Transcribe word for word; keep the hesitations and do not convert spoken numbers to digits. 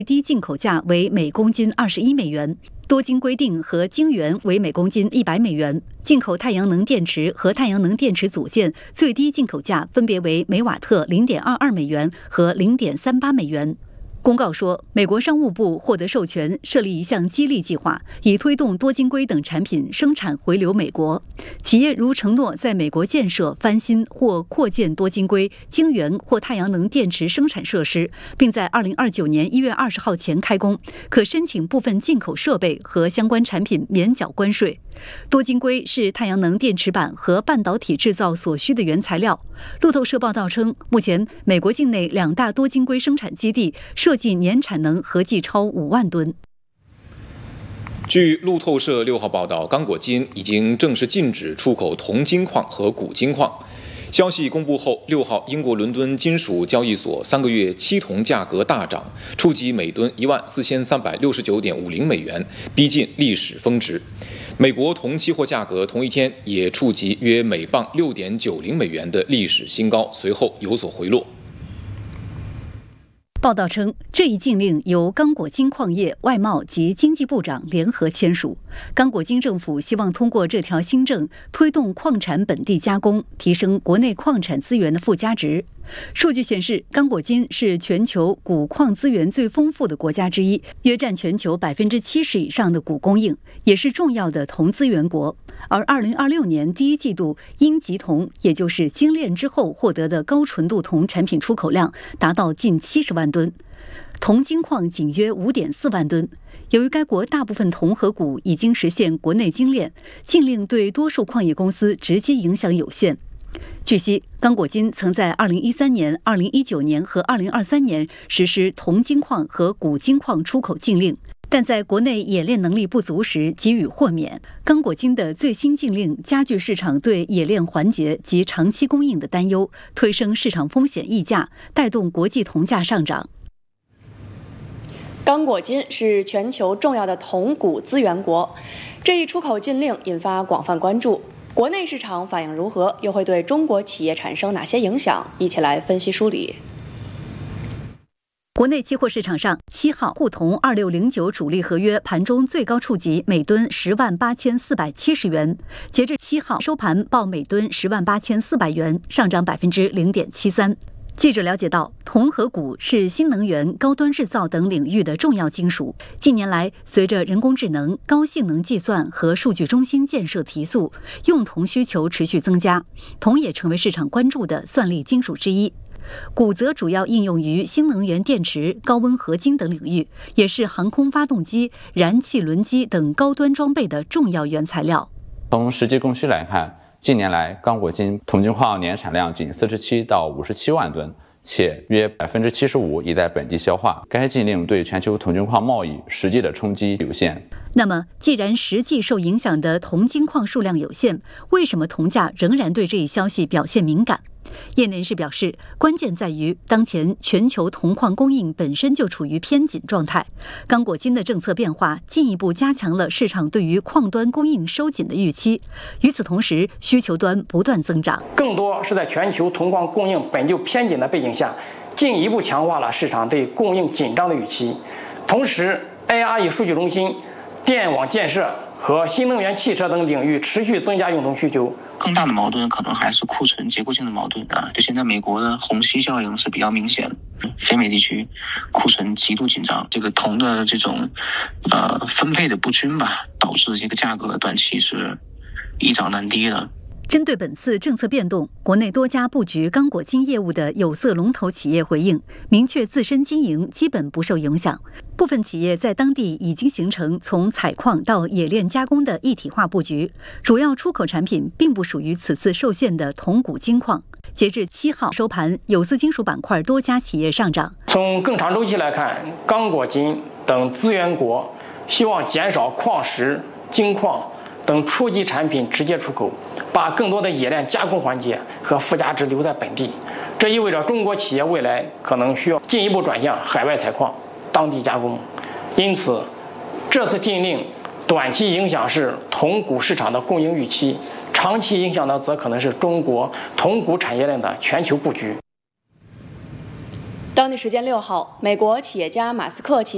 最低进口价为每公斤二十一美元，多晶硅锭和晶圆为每公斤一百美元。进口太阳能电池和太阳能电池组件最低进口价分别为每瓦特零点二二美元和零点三八美元。公告说，美国商务部获得授权，设立一项激励计划，以推动多晶硅等产品生产回流美国。企业如承诺在美国建设、翻新或扩建多晶硅、晶圆或太阳能电池生产设施，并在二零二九年一月二十号前开工，可申请部分进口设备和相关产品免缴关税。多晶硅是太阳能电池板和半导体制造所需的原材料。路透社报道称，目前美国境内两大多晶硅生产基地设计年产能合计超五万吨。 据路透社六号报道，刚果金已经正式禁止出口铜金矿和钴金矿。消息公布后，六号英国伦敦金属交易所三个月期铜价格大涨，触及每吨一万四千三百六十九点五零美元，逼近历史峰值。美国铜期货价格同一天也触及约每磅六点九零美元的历史新高，随后有所回落。 报道称，这一禁令由刚果金矿业、外贸及经济部长联合签署。刚果金政府希望通过这条新政，推动矿产本地加工，提升国内矿产资源的附加值。数据显示，刚果金是全球钴矿资源最丰富的国家之一，约占全球百分之七十以上的钴供应，也是重要的铜资源国。而二零二六年第一季度，阴极铜，也就是精炼之后获得的高纯度铜产品出口量达到近七十万吨，铜金矿仅约五点四万吨。由于该国大部分铜和钴已经实现国内精炼，禁令对多数矿业公司直接影响有限。据悉，刚果金曾在二零一三年、二零一九年和二零二三年实施铜金矿和钴金矿出口禁令，但在国内冶炼能力不足时给予豁免。刚果金的最新禁令加剧市场对冶炼环节及长期供应的担忧，推升市场风险溢价，带动国际铜价上涨。 刚果金是全球重要的铜钴资源国，这一出口禁令引发广泛关注。国内市场反应如何，又会对中国企业产生哪些影响？一起来分析梳理。 国内期货市场上，七号沪铜二六零九主力合约盘中最高触及每吨十万八千四百七十元，截至七号收盘报每吨十万八千四百元，上涨百分之零点七三。记者了解到，铜和钴是新能源、高端制造等领域的重要金属。近年来，随着人工智能、高性能计算和数据中心建设提速，用铜需求持续增加，铜也成为市场关注的算力金属之一。钴则主要应用于新能源电池、高温合金等领域，也是航空发动机、燃气轮机等高端装备的重要原材料。 从实际供需来看，近年来，刚果金铜金矿年产量仅四十七到五十七万吨，且约百分之七十五已在本地消化。该禁令对全球铜金矿贸易实际的冲击有限。 那么，既然实际受影响的铜金矿数量有限，为什么铜价仍然对这一消息表现敏感？业内人士表示，关键在于当前全球铜矿供应本身就处于偏紧状态，刚果金的政策变化进一步加强了市场对于矿端供应收紧的预期。与此同时，需求端不断增长， 更多是在全球铜矿供应本就偏紧的背景下，进一步强化了市场对供应紧张的预期。同时 ，A R E 数据中心、电网建设和新能源汽车等领域持续增加用铜需求。 更大的矛盾可能还是库存结构性的矛盾啊，就现在美国的虹吸效应是比较明显的，非美地区库存极度紧张，这个铜的这种呃分配的不均吧，导致这个价格短期是一涨难跌的。 针对本次政策变动，国内多家布局刚果金业务的有色龙头企业回应，明确自身经营基本不受影响。部分企业在当地已经形成从采矿到冶炼加工的一体化布局，主要出口产品并不属于此次受限的铜钴金矿。截至七号收盘，有色金属板块多家企业上涨。 从更长周期来看，刚果金等资源国希望减少矿石、金矿等初级产品直接出口，把更多的冶炼加工环节和附加值留在本地。这意味着中国企业未来可能需要进一步转向海外采矿、当地加工。因此，这次禁令短期影响是铜钴市场的供应预期，长期影响的则可能是中国铜钴产业链的全球布局。 当地时间六号，美国企业家马斯克旗